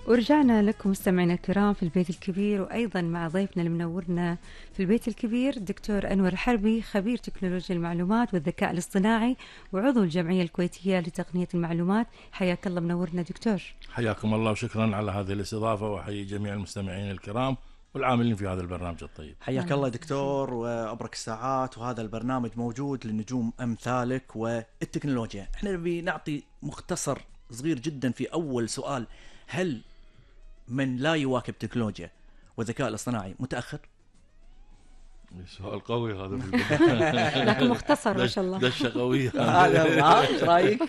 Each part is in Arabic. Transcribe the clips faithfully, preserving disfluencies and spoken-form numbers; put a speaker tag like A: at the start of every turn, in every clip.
A: ورجعنا لكم مستمعينا الكرام في البيت الكبير، وأيضا مع ضيفنا المنورنا في البيت الكبير دكتور أنور الحربي، خبير تكنولوجيا المعلومات والذكاء الاصطناعي وعضو الجمعية الكويتية لتقنية المعلومات. حياك الله منورنا دكتور.
B: حياكم الله وشكرا على هذه الاستضافة، وحيي جميع المستمعين الكرام والعاملين في هذا البرنامج الطيب.
C: حياك الله دكتور، وأبرك الساعات، وهذا البرنامج موجود للنجوم أمثالك والتكنولوجيا. احنا نبي نعطي مختصر صغير جدا في أول سؤال: هل من لا يواكب تكنولوجيا والذكاء الاصطناعي متأخر؟
B: سؤال قوي هذا في
A: لكن مختصر ما شاء الله.
B: دشة قوية.
C: هذا ايش رايك؟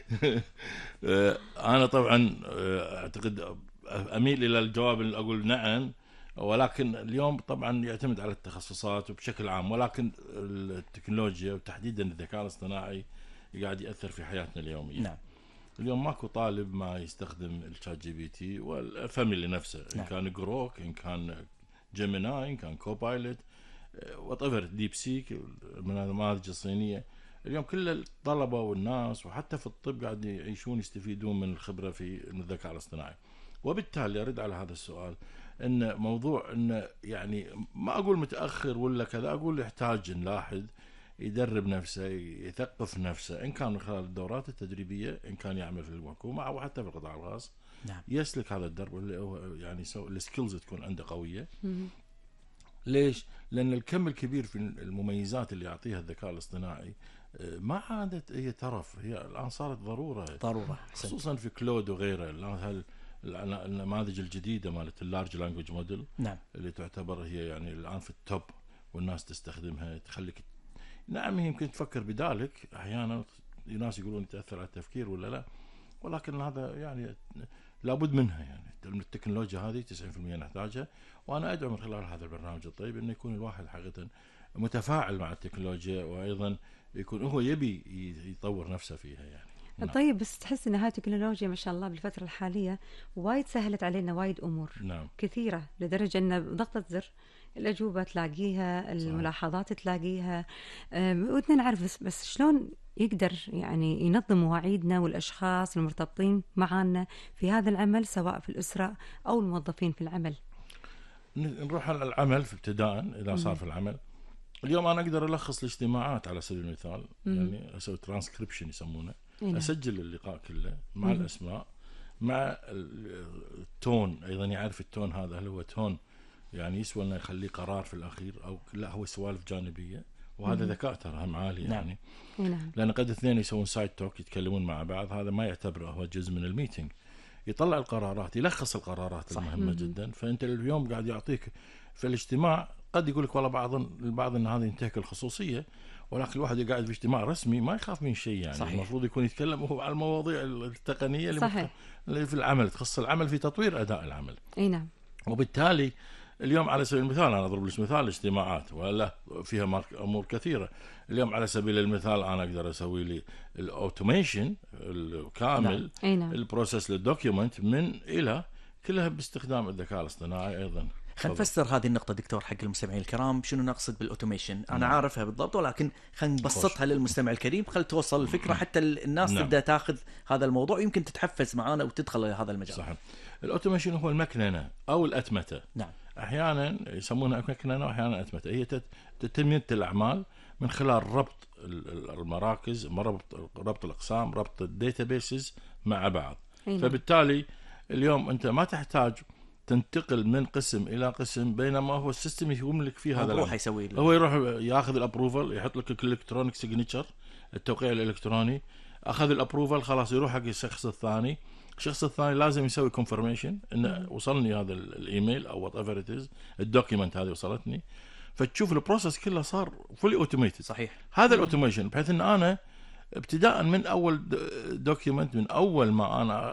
B: أنا طبعا أعتقد أميل إلى الجواب اللي أقول نعم، ولكن اليوم طبعا يعتمد على التخصصات وبشكل عام، ولكن التكنولوجيا وتحديدا الذكاء الاصطناعي قاعد يأثر في حياتنا اليومية.
C: نعم.
B: اليوم ماكو طالب ما يستخدم الشات جي بي تي والفاميلي نفسه، إن
C: نعم.
B: كان جروك، إن كان جيميناي، إن كان كوبايلوت، وطفر ديب سيك من النماذج الصينية. اليوم كل الطلبة والناس وحتى في الطب قاعد يعيشون يستفيدون من الخبرة في الذكاء الاصطناعي. وبالتالي أرد على هذا السؤال إن موضوع إن يعني ما أقول متأخر ولا كذا، أقول يحتاج نلاحظ يدرب نفسه، يثقف نفسه، إن كان من خلال الدورات التدريبية، إن كان يعمل في الحكومة أو حتى في القطاع الخاص.
C: نعم.
B: يسلك هذا الدرب اللي هو يعني سو السكيلز تكون عنده قوية. ليش؟ لأن الكم الكبير في المميزات اللي يعطيها الذكاء الاصطناعي ما عادت هي ترف، هي الآن صارت ضرورة
C: ضرورة،
B: خصوصا في كلود وغيره. الآن النماذج الجديدة مالت اللارج لانجوج موديل،
C: نعم،
B: اللي تعتبر هي يعني الآن في التوب والناس تستخدمها، تخليك نعم يمكن تفكر بدالك أحيانا. الناس يقولون تأثر على التفكير ولا لا، ولكن هذا يعني لابد منها. يعني التكنولوجيا هذه تسعين بالمئة نحتاجها، وأنا أدعو من خلال هذا البرنامج الطيب أن يكون الواحد حقيقة متفاعل مع التكنولوجيا، وأيضا يكون هو يبي يطور نفسه فيها يعني.
A: نعم. طيب بس تحس ان هاي التكنولوجيا ما شاء الله بالفتره الحاليه وايد سهلت علينا وايد امور.
B: نعم.
A: كثيره لدرجه ان بضغطه زر الاجوبه تلاقيها، الملاحظات تلاقيها. ودنا نعرف بس, بس شلون يقدر يعني ينظم مواعيدنا والاشخاص المرتبطين معنا في هذا العمل، سواء في الاسره او الموظفين في العمل.
B: نروح على العمل في ابتداء اذا صار في العمل. اليوم انا اقدر الخص الاجتماعات على سبيل المثال، يعني اسوي ترانسكريبشن يسمونه. إيه. اسجل اللقاء كله مع مم. الاسماء، مع التون، ايضا يعرف التون هذا هل هو تون يعني يسوى انه يخليه قرار في الاخير او لا هو سوالف جانبيه، وهذا ذكاء ترى هم عالي. نعم. يعني
A: نعم.
B: لان قد اثنين يسوون سايد توك يتكلمون مع بعض، هذا ما يعتبره هو جزء من الميتنج. يطلع القرارات، يلخص القرارات صح. المهمه مم. جدا. فانت اليوم قاعد يعطيك في الاجتماع، قد يقول لك والله بعض البعض ان هذا ينتهك الخصوصيه، ولكن الواحد قاعد في اجتماع رسمي ما يخاف من شيء يعني. صحيح. المفروض يكون يتكلم هو على المواضيع التقنيه اللي, صحيح. اللي في العمل، تخص العمل في تطوير اداء العمل.
A: اي نعم.
B: وبالتالي اليوم على سبيل المثال انا اضرب لك مثال الاجتماعات، ولا فيها امور كثيره. اليوم على سبيل المثال انا اقدر اسوي لي الاوتوميشن الكامل.
A: نعم. نعم.
B: البروسيس للدوكيومنت من الى كلها باستخدام الذكاء الاصطناعي ايضا.
C: خلينا نفسر هذه النقطة دكتور حق المستمعين الكرام، شنو نقصد بالأوتوميشن؟ أنا نعم. عارفها بالضبط، ولكن خلينا نبسطها للمستمع الكريم، خل توصل الفكرة حتى الناس نعم. تبدأ تاخذ هذا الموضوع، يمكن تتحفز معانا وتدخل إلى هذا المجال.
B: صحيح. الأوتوميشن هو المكننة أو الأتمتة.
C: نعم.
B: أحيانا يسمونها مكننة وأحيانا أتمتة. هي تتمية الأعمال من خلال ربط المراكز، ربط ربط الأقسام، ربط الداتابيسز مع بعض. نعم. فبالتالي اليوم أنت ما تحتاج تنتقل من قسم الى قسم، بينما هو السيستم يملك فيه هذا.
C: هو يسوي
B: هو يروح ياخذ الابروفل، يحط لك الالكترونيك سيجنتشر، التوقيع الالكتروني. اخذ الابروفل خلاص يروح حق الشخص الثاني. الشخص الثاني لازم يسوي كونفرميشن انه وصلني هذا الايميل او وات ايفر ات از، الدوكيمنت هذه وصلتني. فتشوف البروسيس كله صار فولي اوتوميتد.
C: صحيح.
B: هذا الاوتوميشن بحيث ان انا ابتداء من اول دوكيمنت، من اول ما انا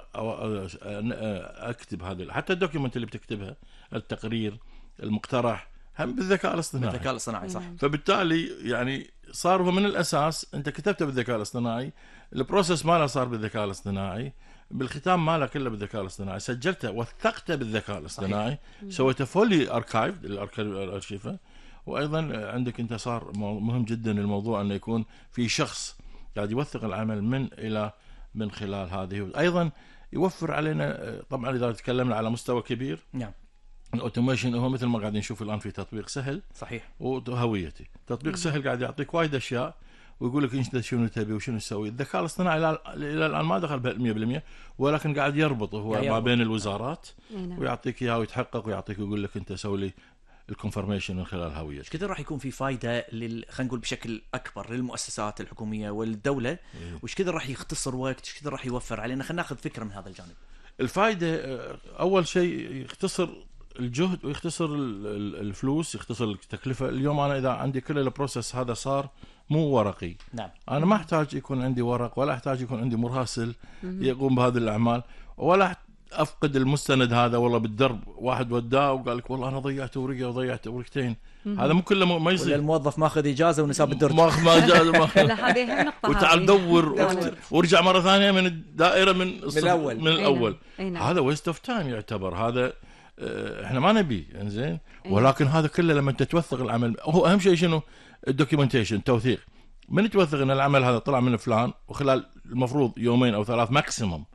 B: اكتب هذا، حتى الدوكيمنت اللي بتكتبها، التقرير، المقترح، هم بالذكاء الاصطناعي.
C: بالذكاء الاصطناعي صح.
B: فبالتالي يعني صار هو من الاساس انت كتبته بالذكاء الاصطناعي، البروسيس ماله صار بالذكاء الاصطناعي، بالختام ماله كله بالذكاء الاصطناعي، سجلته وثقته بالذكاء الاصطناعي، سويته فولي اركايف الارشيفه. وايضا عندك انت صار مهم جدا الموضوع انه يكون في شخص قاعد يوثق العمل من الى من خلال هذه. ايضا يوفر علينا. طبعا اذا تكلمنا على مستوى كبير،
C: نعم،
B: الاوتوميشن هو مثل ما قاعدين نشوف الان في تطبيق سهل
C: صحيح،
B: وهويتي. تطبيق سهل قاعد يعطيك وايد اشياء ويقول لك انت شنو تبي وشنو تسوي. الذكاء الاصطناعي الى الان ما دخل مية بالمية، ولكن قاعد يربط هو ما بين الوزارات ويعطيك اياه ويتحقق ويعطيك ويقول لك انت سوي لي الكونفرميشن من خلال هويتك.
C: ايش كثر راح يكون في فائده لل خلينا نقول بشكل اكبر للمؤسسات الحكوميه والدوله، وايش كثر راح يختصر وقت، ايش كثر راح يوفر علينا؟ خلينا ناخذ فكره من هذا الجانب.
B: الفائده اول شيء يختصر الجهد ويختصر الفلوس، يختصر التكلفه. اليوم انا اذا عندي كل البروسيس هذا صار مو ورقي،
C: نعم،
B: انا ما احتاج يكون عندي ورق ولا احتاج يكون عندي مراسل يقوم بهذه الاعمال، ولا افقد المستند هذا والله بالدرب واحد وداه وقال لك والله انا ضيعت ورقه وضيعت ورقتين. هذا مو كله ما يصير.
C: الموظف ماخذ اجازه ونساب الدرج
B: ما ما اجازه ما
A: لا هذه اهم نقطه.
B: وتعال دور وارجع مره ثانيه من الدائره من
C: من الاول
B: من الاول.
A: أينا.
B: هذا ويست اوف تايم يعتبر. هذا احنا ما نبي انزين، ولكن هذا كله لما انت توثق العمل. هو اهم شيء شنو؟ الدوكيومنتيشن، التوثيق. من توثق ان العمل هذا طلع من فلان وخلال المفروض يومين او ثلاث ماكسيموم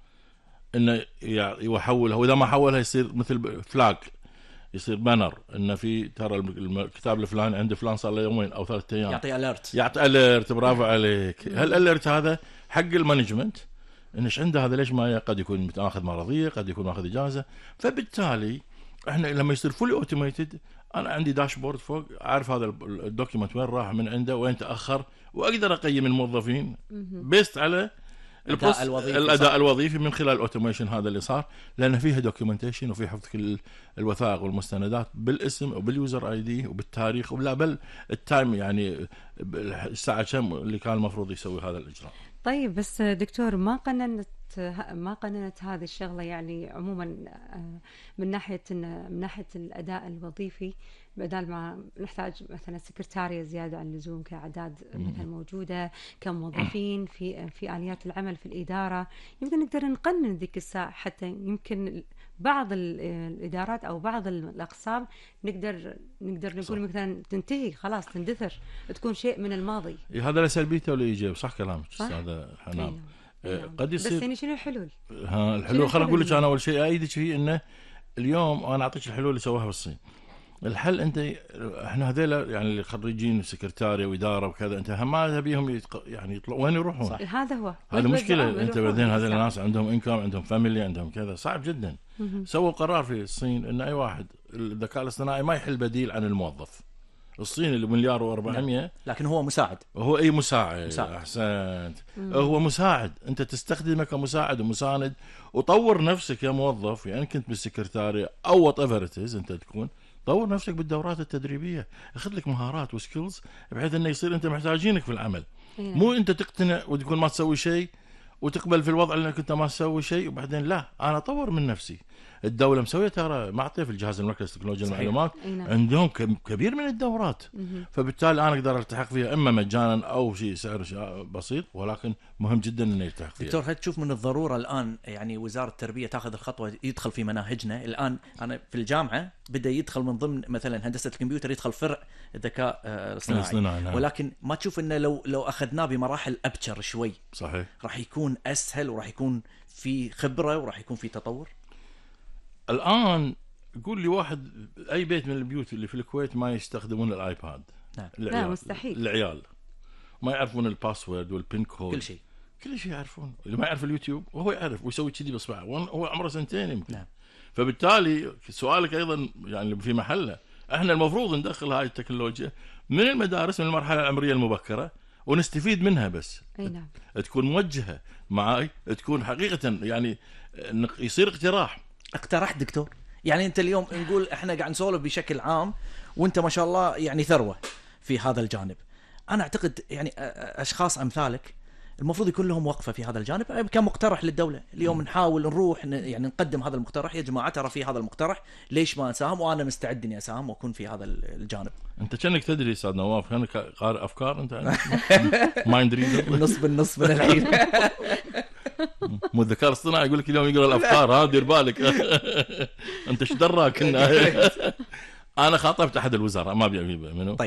B: انه يحولها، واذا ما حولها يصير مثل فلاج، يصير بانر انه في ترى الكتاب الفلاني عند فلان صار له يومين او ثلاث ايام،
C: يعطي اليرت
B: يعطي اليرت. برافو عليك. هالاليرت هذا حق المانجمنت انش عنده هذا ليش ما قد يكون متاخذ مرضيه، قد يكون ماخذ اجازه. فبالتالي احنا لما يصير فولي اوتوميتد انا عندي داشبورد فوق، عارف هذا الدوكيمنت وين راح من عنده وين تاخر، واقدر اقيم الموظفين بيست على
C: الاداء الوظيفي
B: الاداء الوظيفي من خلال الاوتوميشن هذا اللي صار، لان فيها دوكيومنتيشن وفي حفظ كل الوثائق والمستندات بالاسم وباليوزر اي دي وبالتاريخ وبلا بل التايم، يعني الساعه كم اللي كان المفروض يسوي هذا الاجراء.
A: طيب بس دكتور، ما قننت ما قننت هذه الشغله يعني عموما من ناحيه من ناحيه الاداء الوظيفي، بدل ما نحتاج مثلا سكرتاريه زياده عن اللزوم كاعداد مثلا موجوده كموظفين في في اليات العمل في الاداره، يمكن نقدر نقنن ذيك الساعه حتى يمكن بعض الادارات او بعض الاقسام نقدر نقدر نقول مثلا تنتهي خلاص تندثر، تكون شيء من الماضي.
B: هذا له سلبيته ولا ايجابي؟ صح كلامك استاذ حنان. قد يصير
A: بس يعني شنو الحلول؟
B: ها الحلول خليني اقول لك. انا اول شيء ايدك فيه انه اليوم انا اعطيك الحلول اللي سووها بالصين. الحل انت احنا هذول يعني اللي خريجين سكرتاريه واداره وكذا، انت ما تبيهم يتق... يعني يطلعوا وين يروحون؟
A: صح. هذا هو
B: هذا مشكله. انت بعدين هذول الناس عندهم انكم، عندهم فاميلي، عندهم كذا، صعب جدا. سووا قرار في الصين ان اي واحد الذكاء الاصطناعي ما يحل بديل عن الموظف. الصين اللي مليار وأربعمية،
C: لكن هو مساعد.
B: هو اي مساعد,
C: مساعد.
B: احسنت. هو مساعد، انت تستخدمه كمساعد ومساند، وطور نفسك يا موظف، يعني كنت بالسكرتاريه او وات ايفر انت تكون، طور نفسك بالدورات التدريبيه، اخذ لك مهارات وسكيلز بحيث انه يصير انت محتاجينك في العمل. مو انت تقتنع وتكون ما تسوي شيء وتقبل في الوضع انك انت ما تسوي شيء وبعدين لا انا اطور من نفسي. الدوله مسويه ترى معطيه في الجهاز المركزي لتكنولوجيا المعلومات عندهم كبير من الدورات، فبالتالي انا اقدر التحق فيها اما مجانا او شيء سعر بسيط، ولكن مهم جدا انه يلتحق فيها.
C: دكتور، هل تشوف من الضروره الان يعني وزاره التربيه تاخذ الخطوه يدخل في مناهجنا؟ الان انا في الجامعه بدا يدخل من ضمن مثلا هندسه الكمبيوتر يدخل فرع الذكاء الاصطناعي،
B: نعم.
C: ولكن ما تشوف انه لو لو اخذناه بمراحل ابكر شوي
B: صحيح
C: راح يكون اسهل وراح يكون في خبره وراح يكون في تطور؟
B: الآن قول لي واحد أي بيت من البيوت اللي في الكويت ما يستخدمون الآيباد.
C: نعم.
A: لا مستحيل.
B: العيال ما يعرفون الباسورد والبين كود،
C: كل شيء
B: كل شيء يعرفون. اللي ما يعرف اليوتيوب وهو يعرف ويسوي كذي بإصبعه، هو عمره سنتين يمكن.
C: نعم.
B: فبالتالي سؤالك أيضا يعني في محله. احنا المفروض ندخل هاي التكنولوجيا من المدارس من المرحلة العمرية المبكرة ونستفيد منها، بس
A: أي نعم.
B: تكون موجهة معاي، تكون حقيقة يعني يصير اقتراح.
C: اقترحت دكتور، يعني انت اليوم نقول احنا قاعد نسولف بشكل عام وانت ما شاء الله يعني ثروه في هذا الجانب. انا اعتقد يعني اشخاص امثالك المفروض يكون لهم وقفه في هذا الجانب كمقترح للدوله. اليوم نحاول نروح يعني نقدم هذا المقترح، يا جماعه ترى في هذا المقترح ليش ما نساهم، وانا مستعد اني اساهم واكون في هذا الجانب.
B: انت كأنك تدري استاذ نواف، كأنك قارئ افكار انت مايند ريدر.
C: نص بالنص من الحين.
B: مو الذكاء الاصطناعي يقول لك اليوم يقرا الافكار، ها دير بالك. انت ايش دراك؟ انا خاطبت احد الوزراء ما ابي منه